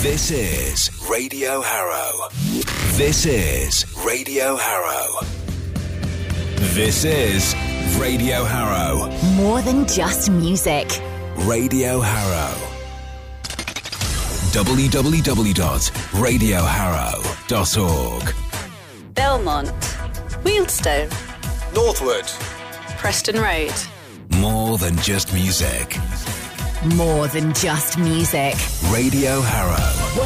This is Radio Harrow. This is Radio Harrow. This is Radio Harrow. More than just music. Radio Harrow. www.radioharrow.org. Belmont, Wealdstone, Northwood, Preston Road. More than just music. More than just music. Radio Harrow.